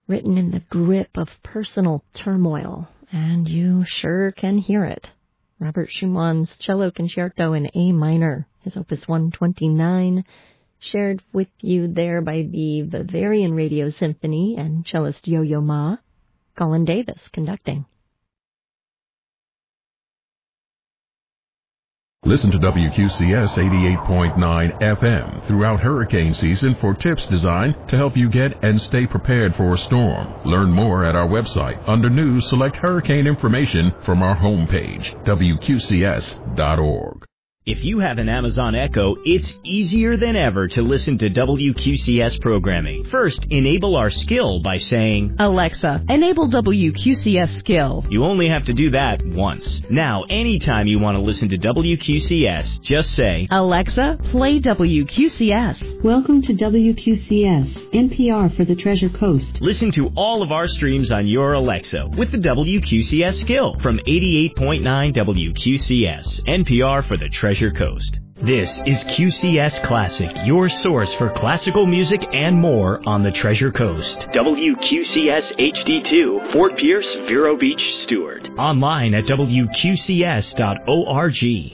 written in the grip of personal turmoil, and you sure can hear it. Robert Schumann's Cello Concerto in A minor, his Opus 129, shared with you there by the Bavarian Radio Symphony and cellist Yo-Yo Ma, Colin Davis conducting. Listen to WQCS 88.9 FM throughout hurricane season for tips designed to help you get and stay prepared for a storm. Learn more at our website. Under News, select Hurricane Information from our homepage, WQCS.org. If you have an Amazon Echo, it's easier than ever to listen to WQCS programming. First, enable our skill by saying, Alexa, enable WQCS skill. You only have to do that once. Now, anytime you want to listen to WQCS, just say, Alexa, play WQCS. Welcome to WQCS, NPR for the Treasure Coast. Listen to all of our streams on your Alexa with the WQCS skill from 88.9 WQCS, NPR for the Treasure Coast. This is QCS Classic, your source for classical music and more on the Treasure Coast. WQCS HD2, Fort Pierce, Vero Beach, Stewart. Online at WQCS.org.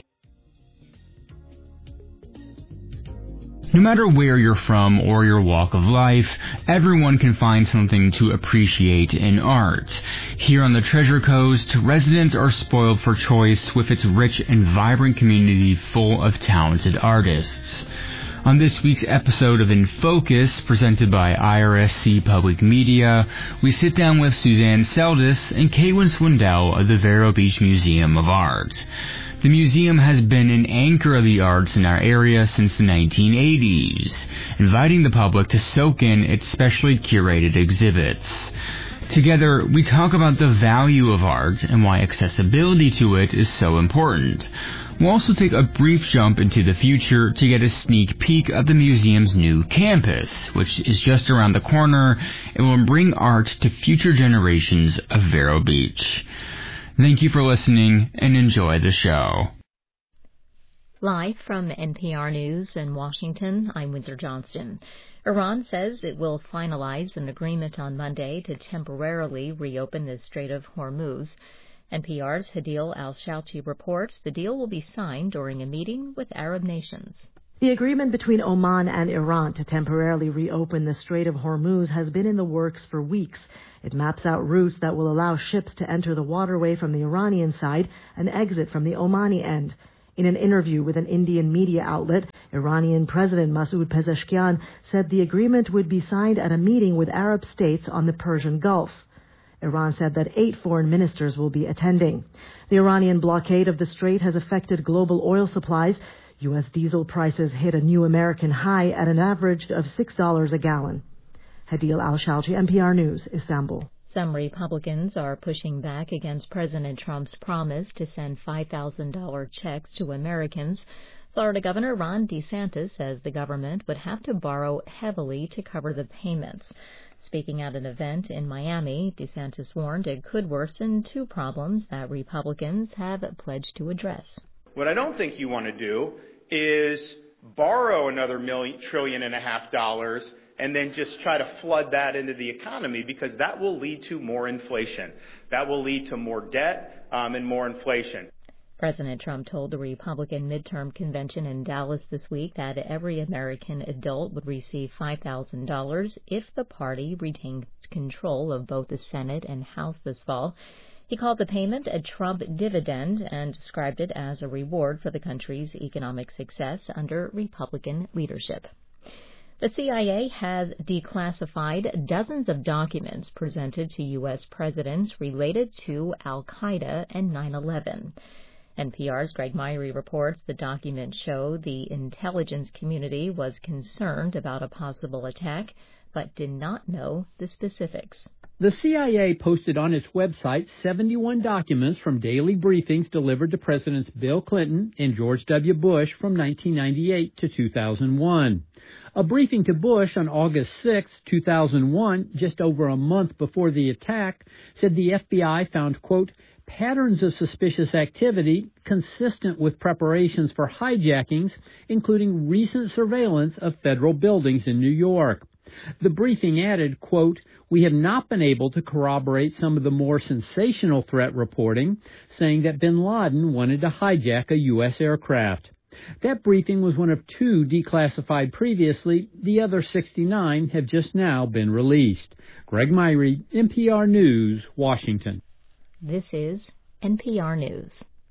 No matter where you're from or your walk of life, everyone can find something to appreciate in art. Here on the Treasure Coast, residents are spoiled for choice with its rich and vibrant community full of talented artists. On this week's episode of In Focus, presented by IRSC Public Media, we sit down with Suzanne Seldis and Kaywin Swindell of the Vero Beach Museum of Art. The museum has been an anchor of the arts in our area since the 1980s, inviting the public to soak in its specially curated exhibits. Together, we talk about the value of art and why accessibility to it is so important. We'll also take a brief jump into the future to get a sneak peek of the museum's new campus, which is just around the corner and will bring art to future generations of Vero Beach. Thank you for listening and enjoy the show. Live from NPR News in Washington, I'm Windsor Johnston. Iran says it will finalize an agreement on Monday to temporarily reopen the Strait of Hormuz. NPR's Hadil Al-Shalchi reports the deal will be signed during a meeting with Arab nations. The agreement between Oman and Iran to temporarily reopen the Strait of Hormuz has been in the works for weeks. It maps out routes that will allow ships to enter the waterway from the Iranian side and exit from the Omani end. In an interview with an Indian media outlet, Iranian President Masoud Pezeshkian said the agreement would be signed at a meeting with Arab states on the Persian Gulf. Iran said that 8 foreign ministers will be attending. The Iranian blockade of the strait has affected global oil supplies. U.S. diesel prices hit a new American high at an average of $6 a gallon. Hadil Al-Shalchi, NPR News, Istanbul. Some Republicans are pushing back against President Trump's promise to send $5,000 checks to Americans. Florida Governor Ron DeSantis says the government would have to borrow heavily to cover the payments. Speaking at an event in Miami, DeSantis warned it could worsen 2 problems that Republicans have pledged to address. What I don't think you want to do is borrow another $1.5 trillion and then just try to flood that into the economy, because that will lead to more inflation. That will lead to more debt and more inflation. President Trump told the Republican midterm convention in Dallas this week that every American adult would receive $5,000 if the party retained control of both the Senate and House this fall. He called the payment a Trump dividend and described it as a reward for the country's economic success under Republican leadership. The CIA has declassified dozens of documents presented to U.S. presidents related to al-Qaeda and 9/11. NPR's Greg Myrie reports the documents show the intelligence community was concerned about a possible attack, but did not know the specifics. The CIA posted on its website 71 documents from daily briefings delivered to Presidents Bill Clinton and George W. Bush from 1998 to 2001. A briefing to Bush on August 6, 2001, just over a month before the attack, said the FBI found, quote, patterns of suspicious activity consistent with preparations for hijackings, including recent surveillance of federal buildings in New York. The briefing added, quote, "We have not been able to corroborate some of the more sensational threat reporting, saying that bin Laden wanted to hijack a U.S. aircraft. That briefing was one of 2 declassified previously. The other 69 have just now been released." Greg Myrie, NPR News, Washington. This is NPR News.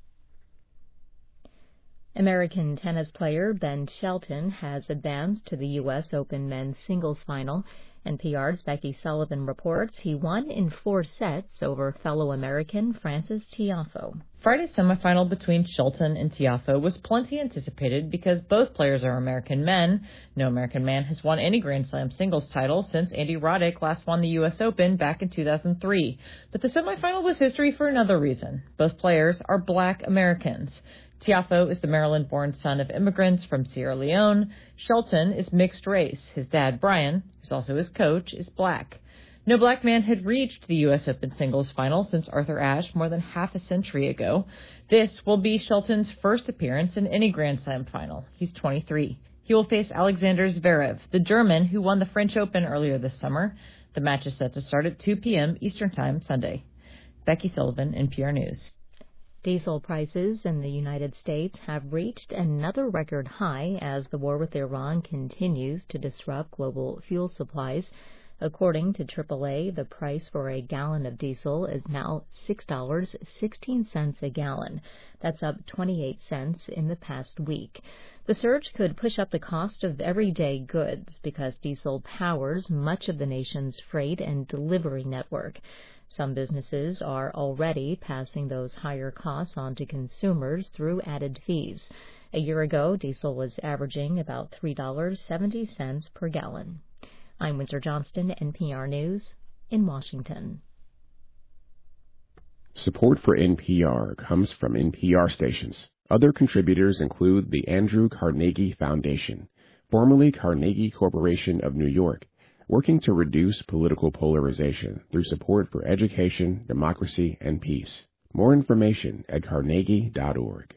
American tennis player Ben Shelton has advanced to the U.S. Open men's singles final. NPR's Becky Sullivan reports he won in 4 sets over fellow American Frances Tiafoe. Friday's semifinal between Shelton and Tiafoe was plenty anticipated because both players are American men. No American man has won any Grand Slam singles title since Andy Roddick last won the U.S. Open back in 2003. But the semifinal was history for another reason. Both players are black Americans. Tiafoe is the Maryland-born son of immigrants from Sierra Leone. Shelton is mixed race. His dad, Brian, who's also his coach, is black. No black man had reached the U.S. Open singles final since Arthur Ashe more than half a century ago. This will be Shelton's first appearance in any Grand Slam final. He's 23. He will face Alexander Zverev, the German who won the French Open earlier this summer. The match is set to start at 2 p.m. Eastern Time Sunday. Becky Sullivan, NPR News. Diesel prices in the United States have reached another record high as the war with Iran continues to disrupt global fuel supplies. According to AAA, the price for a gallon of diesel is now $6.16 a gallon. That's up 28 cents in the past week. The surge could push up the cost of everyday goods because diesel powers much of the nation's freight and delivery network. Some businesses are already passing those higher costs on to consumers through added fees. A year ago, diesel was averaging about $3.70 per gallon. I'm Windsor Johnston, NPR News, in Washington. Support for NPR comes from NPR stations. Other contributors include the Andrew Carnegie Foundation, formerly Carnegie Corporation of New York, working to reduce political polarization through support for education, democracy, and peace. More information at carnegie.org.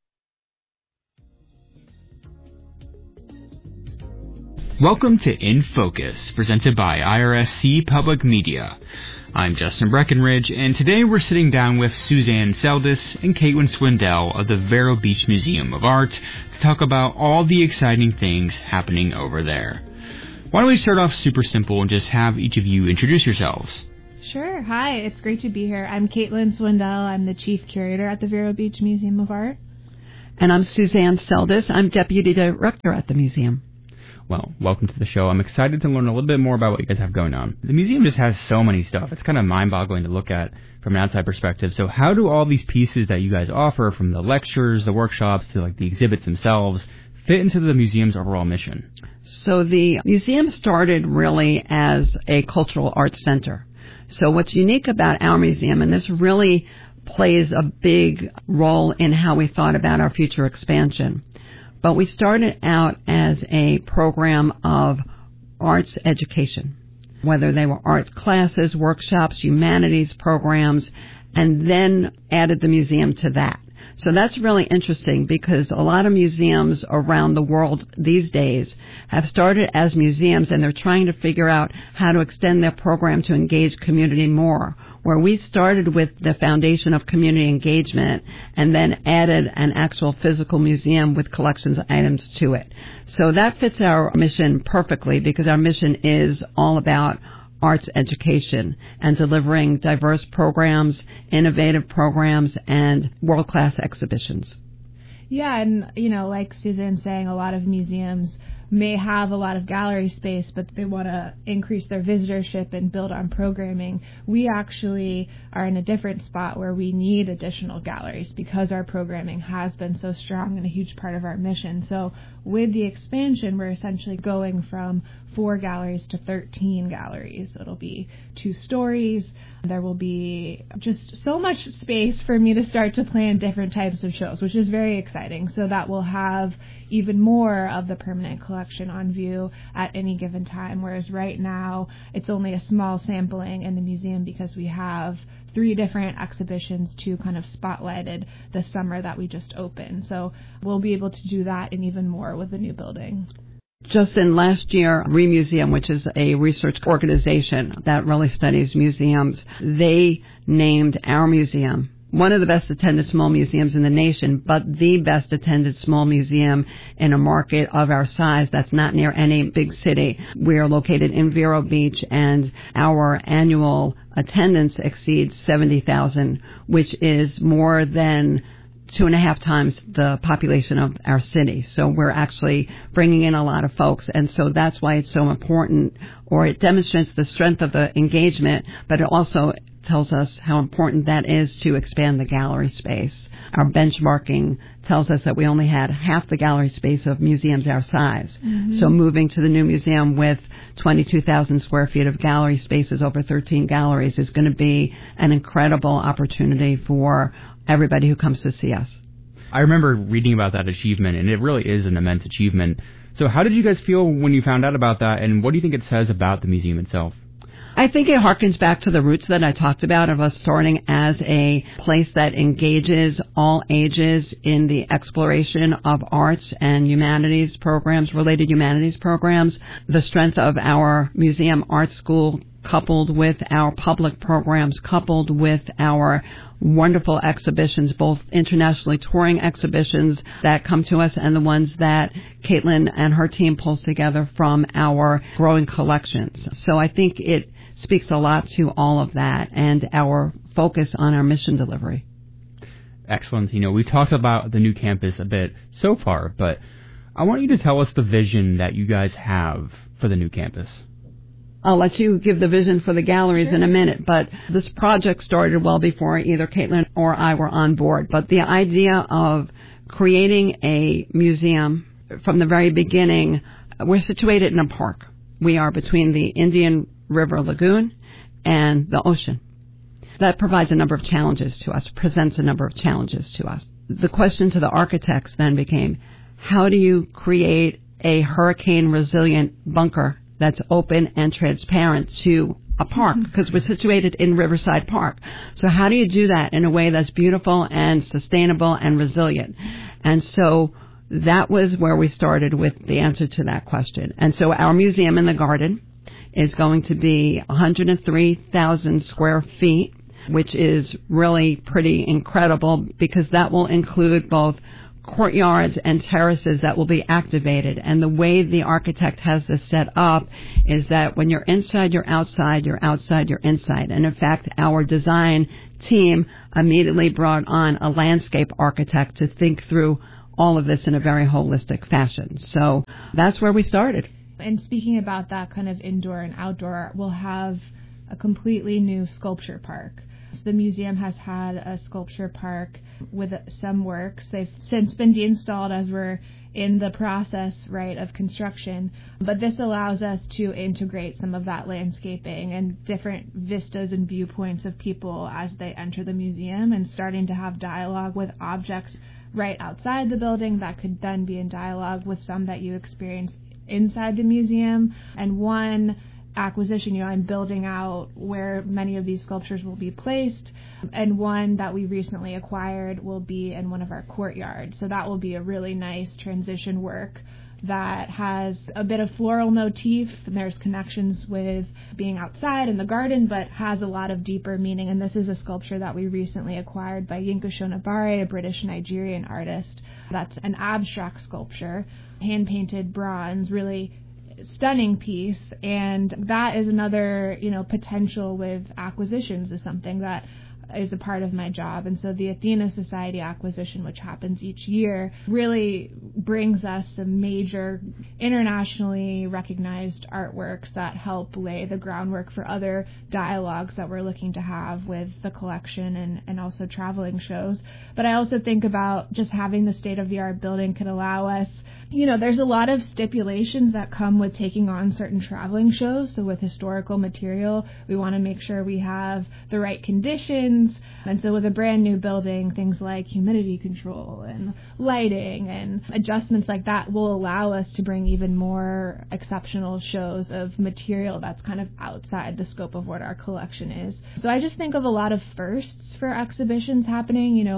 Welcome to In Focus, presented by IRSC Public Media. I'm Justin Breckenridge, and today we're sitting down with Suzanne Seldes and Caitlin Swindell of the Vero Beach Museum of Art to talk about all the exciting things happening over there. Why don't we start off super simple and just have each of you introduce yourselves? Sure. Hi, it's great to be here. I'm Caitlin Swindell. I'm the Chief Curator at the Vero Beach Museum of Art. And I'm Suzanne Seldes. I'm Deputy Director at the museum. Well, welcome to the show. I'm excited to learn a little bit more about what you guys have going on. The museum just has so many stuff. It's kind of mind-boggling to look at from an outside perspective. So how do all these pieces that you guys offer, from the lectures, the workshops, to like the exhibits themselves, fit into the museum's overall mission? So the museum started really as a cultural arts center. So what's unique about our museum, and this really plays a big role in how we thought about our future expansion, but we started out as a program of arts education, whether they were art classes, workshops, humanities programs, and then added the museum to that. So that's really interesting because a lot of museums around the world these days have started as museums and they're trying to figure out how to extend their program to engage community more. Where we started with the foundation of community engagement and then added an actual physical museum with collections items to it. So that fits our mission perfectly because our mission is all about arts education and delivering diverse programs, innovative programs, and world-class exhibitions. Yeah, and, like Suzanne's saying, a lot of museums may have a lot of gallery space, but they want to increase their visitorship and build on programming. We actually are in a different spot where we need additional galleries because our programming has been so strong and a huge part of our mission. So with the expansion, we're essentially going from 4 galleries to 13 galleries. It'll be 2 stories. There will be just so much space for me to start to plan different types of shows, which is very exciting. So that will have even more of the permanent collection on view at any given time, whereas right now it's only a small sampling in the museum because we have 3 different exhibitions to kind of spotlighted the summer that we just opened. So we'll be able to do that and even more with the new building. Just in last year, ReMuseum, which is a research organization that really studies museums, they named our museum one of the best attended small museums in the nation, but the best attended small museum in a market of our size that's not near any big city. We are located in Vero Beach, and our annual attendance exceeds 70,000, which is more than 2.5 times the population of our city. So we're actually bringing in a lot of folks, and so that's why it's so important, or it demonstrates the strength of the engagement, but it also tells us how important that is to expand the gallery space. Our benchmarking tells us that we only had half the gallery space of museums our size. Mm-hmm. So moving to the new museum with 22,000 square feet of gallery spaces, over 13 galleries, is going to be an incredible opportunity for everybody who comes to see us. I remember reading about that achievement, and it really is an immense achievement. So how did you guys feel when you found out about that, and what do you think it says about the museum itself? I think it harkens back to the roots that I talked about of us starting as a place that engages all ages in the exploration of arts and humanities programs, related humanities programs. The strength of our museum art school, coupled with our public programs, coupled with our wonderful exhibitions, both internationally touring exhibitions that come to us and the ones that Caitlin and her team pulls together from our growing collections. So I think it speaks a lot to all of that and our focus on our mission delivery. Excellent. You know, we talked about the new campus a bit so far, but I want you to tell us the vision that you guys have for the new campus. I'll let you give the vision for the galleries in a minute, but this project started well before either Caitlin or I were on board. But the idea of creating a museum from the very beginning, we're situated in a park. We are between the Indian River Lagoon and the ocean. That provides a number of challenges to us, presents a number of challenges to us. The question to the architects then became, how do you create a hurricane-resilient bunker that's open and transparent to a park? Because we're situated in Riverside Park. So how do you do that in a way that's beautiful and sustainable and resilient? And so that was where we started with the answer to that question. And so our museum in the garden is going to be 103,000 square feet, which is really pretty incredible because that will include both courtyards and terraces that will be activated. And the way the architect has this set up is that when you're inside, you're outside, you're outside, you're inside. And in fact, our design team immediately brought on a landscape architect to think through all of this in a very holistic fashion. So that's where we started. And speaking about that kind of indoor and outdoor, we'll have a completely new sculpture park. So the museum has had a sculpture park with some works. They've since been deinstalled as we're in the process, right, of construction. But this allows us to integrate some of that landscaping and different vistas and viewpoints of people as they enter the museum, and starting to have dialogue with objects right outside the building that could then be in dialogue with some that you experience inside the museum. And one acquisition, I'm building out where many of these sculptures will be placed, and one that we recently acquired will be in one of our courtyards. So that will be a really nice transition work that has a bit of floral motif, and there's connections with being outside in the garden, but has a lot of deeper meaning. And this is a sculpture that we recently acquired by Yinka Shonibare, a British-Nigerian artist. That's an abstract sculpture, hand-painted bronze, really stunning piece. And that is another, potential with acquisitions, is something that is a part of my job. And so the Athena Society acquisition, which happens each year, really brings us some major internationally recognized artworks that help lay the groundwork for other dialogues that we're looking to have with the collection and also traveling shows. But I also think about just having the state-of-the-art building could allow us, there's a lot of stipulations that come with taking on certain traveling shows. So with historical material, we want to make sure we have the right conditions. And so with a brand new building, things like humidity control and lighting and adjustments like that will allow us to bring even more exceptional shows of material that's kind of outside the scope of what our collection is. So I just think of a lot of firsts for exhibitions happening,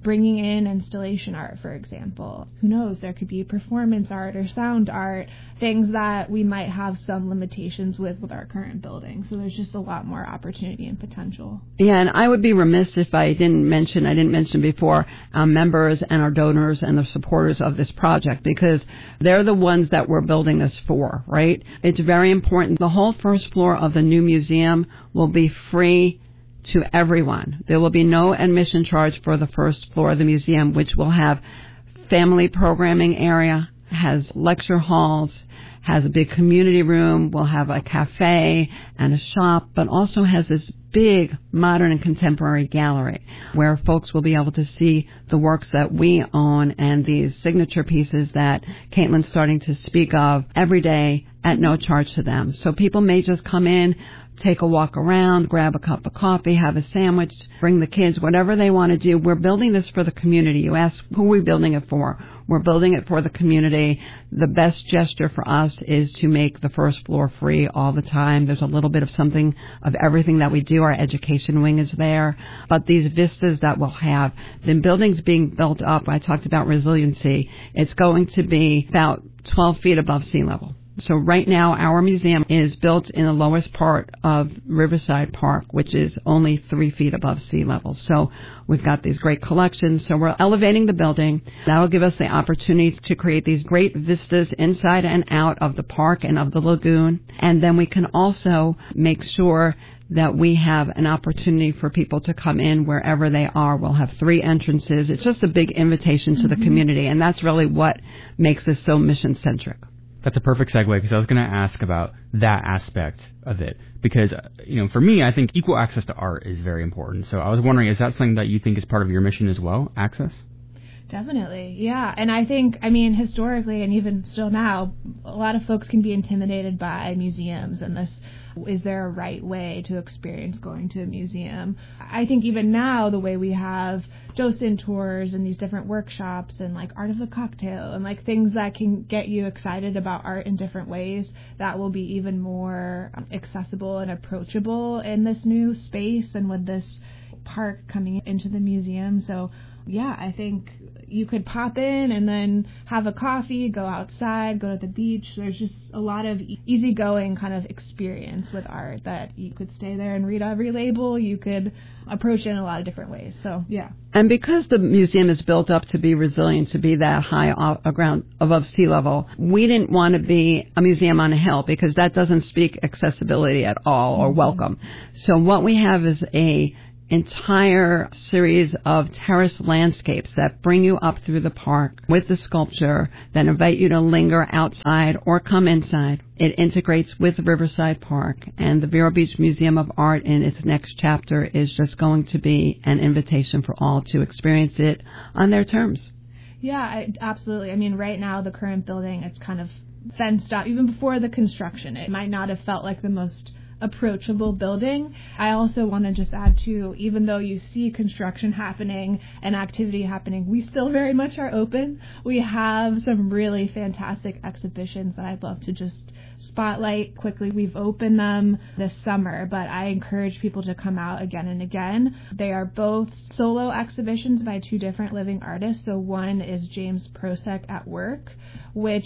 bringing in installation art, for example. Who knows, there could be performance art or sound art, things that we might have some limitations with our current building. So there's just a lot more opportunity and potential. Yeah, and I would be remiss if I didn't mention before our members and our donors and the supporters of this project, because they're the ones that we're building this for, right? It's very important. The whole first floor of the new museum will be free to everyone. There will be no admission charge for the first floor of the museum, which will have family programming area, has lecture halls, has a big community room, will have a cafe and a shop, but also has this big modern and contemporary gallery where folks will be able to see the works that we own and these signature pieces that Caitlin's starting to speak of every day at no charge to them. So people may just come in, take a walk around, grab a cup of coffee, have a sandwich, bring the kids, whatever they want to do. We're building this for the community. You ask, who are we building it for? We're building it for the community. The best gesture for us is to make the first floor free all the time. There's a little bit of something of everything that we do. Our education wing is there. But these vistas that we'll have, the buildings being built up, I talked about resiliency. It's going to be about 12 feet above sea level. So right now, our museum is built in the lowest part of Riverside Park, which is only 3 feet above sea level. So we've got these great collections. So we're elevating the building. That will give us the opportunity to create these great vistas inside and out of the park and of the lagoon. And then we can also make sure that we have an opportunity for people to come in wherever they are. We'll have 3 entrances. It's just a big invitation to the community. And that's really what makes this so mission-centric. That's a perfect segue, because I was going to ask about that aspect of it. Because, for me, I think equal access to art is very important. So I was wondering, is that something that you think is part of your mission as well, access? Definitely, yeah. And I think, historically and even still now, a lot of folks can be intimidated by museums and this. Is there a right way to experience going to a museum? I think even now, the way we have docent tours and these different workshops and like art of the cocktail and like things that can get you excited about art in different ways, that will be even more accessible and approachable in this new space and with this park coming into the museum. So yeah, I think you could pop in and then have a coffee, go outside, go to the beach. There's just a lot of easygoing kind of experience with art that you could stay there and read every label. You could approach it in a lot of different ways. So, yeah. And because the museum is built up to be resilient, to be that high ground above sea level, we didn't want to be a museum on a hill because that doesn't speak accessibility at all or welcome. So what we have is a entire series of terrace landscapes that bring you up through the park with the sculpture, that invite you to linger outside or come inside. It integrates with Riverside Park, and the Vero Beach Museum of Art in its next chapter is just going to be an invitation for all to experience it on their terms. Yeah, absolutely. Right now, the current building, it's kind of fenced off. Even before the construction, it might not have felt like the most approachable building. I also want to just add too, even though you see construction happening and activity happening, we still very much are open. We have some really fantastic exhibitions that I'd love to just spotlight quickly. We've opened them this summer, but I encourage people to come out again and again. They are both solo exhibitions by 2 different living artists. So one is James Prosek at Work, which